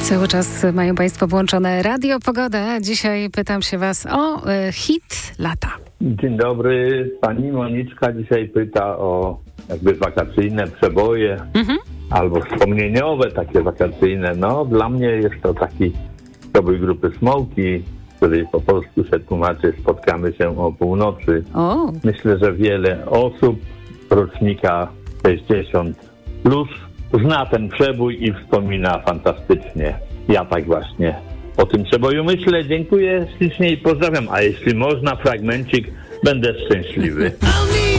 Cały czas mają Państwo włączone Radio Pogoda. Dzisiaj pytam się Was o hit lata. Dzień dobry. Pani Moniczka dzisiaj pyta o jakby wakacyjne przeboje albo wspomnieniowe takie wakacyjne. No dla mnie jest to taki przebój grupy Smoki, której po polsku się tłumaczy Spotkamy się o północy. O. Myślę, że wiele osób rocznika 60 plus zna ten przebój i wspomina fantastycznie. Ja tak właśnie o tym przeboju myślę. Dziękuję ślicznie i pozdrawiam. A jeśli można fragmencik, będę szczęśliwy.